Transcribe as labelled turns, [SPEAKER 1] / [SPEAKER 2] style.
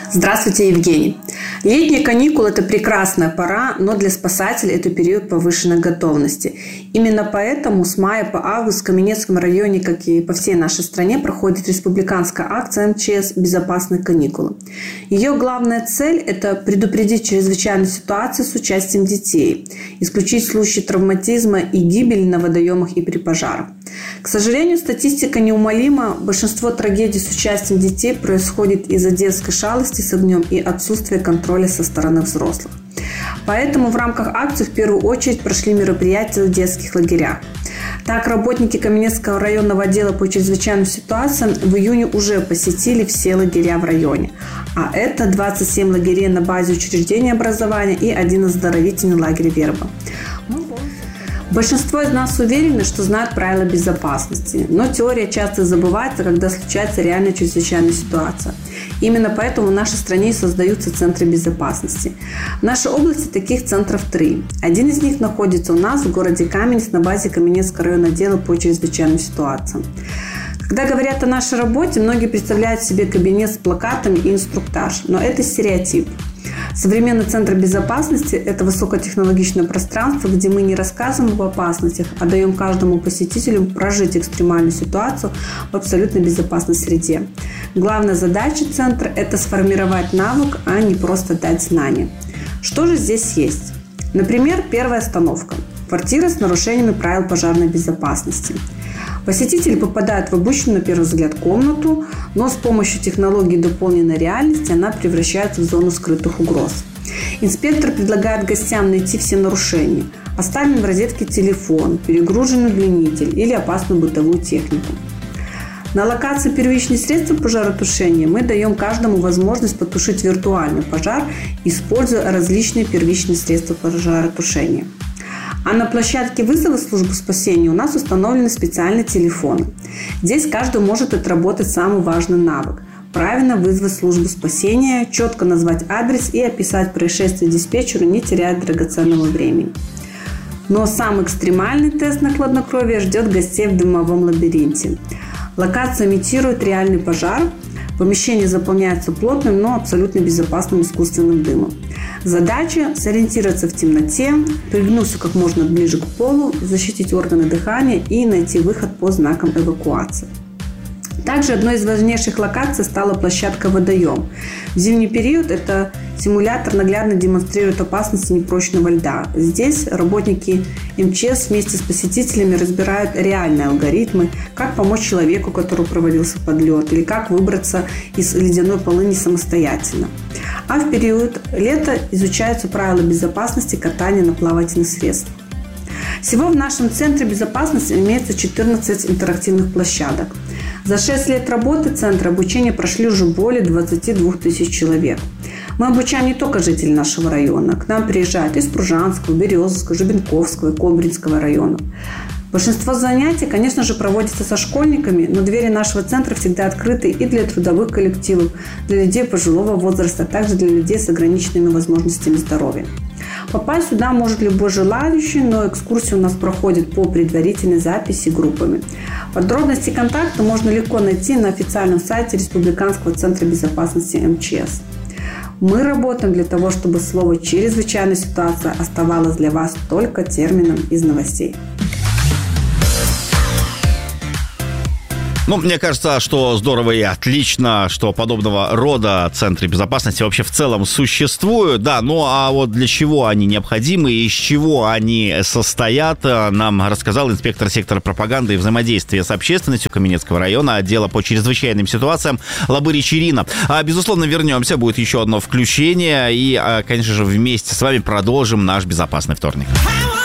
[SPEAKER 1] Здравствуйте, Евгений. Летние каникулы – это прекрасная пора, но для спасателей это период повышенной готовности. Именно поэтому с мая по август в Каменецком районе, как и по всей нашей стране, проходит республиканская акция МЧС «Безопасные каникулы». Ее главная цель – это предупредить чрезвычайную ситуацию с участием детей, исключить случаи травматизма и гибели на водоемах и при пожарах. К сожалению, статистика неумолима. Большинство трагедий с участием детей происходит из-за детской шалости с огнем и отсутствия контроля со стороны взрослых. Поэтому в рамках акции в первую очередь прошли мероприятия в детских лагерях. Так, работники Каменецкого районного отдела по чрезвычайным ситуациям в июне уже посетили все лагеря в районе. А это 27 лагерей на базе учреждения образования и один оздоровительный лагерь «Верба». Большинство из нас уверены, что знают правила безопасности, но теория часто забывается, когда случается реальная чрезвычайная ситуация. Именно поэтому в нашей стране создаются центры безопасности. В нашей области таких центров 3. Один из них находится у нас в городе Каменец на базе Каменецкого районного отдела по чрезвычайным ситуациям. Когда говорят о нашей работе, многие представляют себе кабинет с плакатами и инструктаж, но это стереотип. Современный центр безопасности – это высокотехнологичное пространство, где мы не рассказываем об опасностях, а даем каждому посетителю прожить экстремальную ситуацию в абсолютно безопасной среде. Главная задача центра – это сформировать навык, а не просто дать знания. Что же здесь есть? Например, первая остановка – квартира с нарушениями правил пожарной безопасности. Посетители попадают в обычную, на первый взгляд, комнату, но с помощью технологии дополненной реальности она превращается в зону скрытых угроз. Инспектор предлагает гостям найти все нарушения: оставленный в розетке телефон, перегруженный удлинитель или опасную бытовую технику. На локации первичных средств пожаротушения мы даем каждому возможность потушить виртуальный пожар, используя различные первичные средства пожаротушения. А на площадке вызова службы спасения у нас установлены специальные телефоны. Здесь каждый может отработать самый важный навык – правильно вызвать службу спасения, четко назвать адрес и описать происшествие диспетчеру, не теряя драгоценного времени. Но самый экстремальный тест на хладнокровие ждет гостей в дымовом лабиринте. Локация имитирует реальный пожар. Помещение заполняется плотным, но абсолютно безопасным искусственным дымом. Задача – сориентироваться в темноте, пригнуться как можно ближе к полу, защитить органы дыхания и найти выход по знакам эвакуации. Также одной из важнейших локаций стала площадка «Водоем». В зимний период это симулятор наглядно демонстрирует опасности непрочного льда. Здесь работники МЧС вместе с посетителями разбирают реальные алгоритмы, как помочь человеку, который провалился под лед, или как выбраться из ледяной полыни самостоятельно. А в период лета изучаются правила безопасности катания на плавательных средствах. Всего в нашем центре безопасности имеется 14 интерактивных площадок. За 6 лет работы центра обучения прошли уже более 22 тысяч человек. Мы обучаем не только жителей нашего района. К нам приезжают из Пружанского, Березовского, Жабинковского и Кобринского районов. Большинство занятий, конечно же, проводится со школьниками, но двери нашего центра всегда открыты и для трудовых коллективов, для людей пожилого возраста, а также для людей с ограниченными возможностями здоровья. Попасть сюда может любой желающий, но экскурсии у нас проходят по предварительной записи группами. Подробности контакта можно легко найти на официальном сайте Республиканского центра безопасности МЧС. Мы работаем для того, чтобы слово «чрезвычайная ситуация» оставалось для вас только термином из новостей.
[SPEAKER 2] Ну, мне кажется, что здорово и отлично, что подобного рода центры безопасности вообще в целом существуют. Да, ну а вот для чего они необходимы и из чего они состоят, нам рассказал инспектор сектора пропаганды и взаимодействия с общественностью Каменецкого района отдела по чрезвычайным ситуациям Лабырич Ирина. Безусловно, вернемся, будет еще одно включение и, конечно же, вместе с вами продолжим наш безопасный вторник.